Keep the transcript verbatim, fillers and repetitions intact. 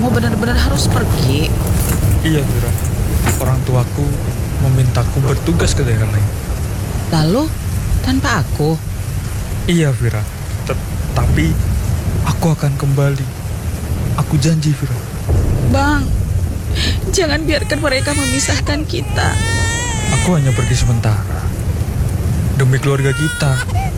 kamu benar-benar harus pergi? Iya, Vira. Orang tuaku memintaku bertugas ke daerah lain. Lalu, tanpa aku? Iya, Vira. Tapi aku akan kembali. Aku janji, Vira. Bang, jangan biarkan mereka memisahkan kita. Aku hanya pergi sementara. Demi keluarga kita.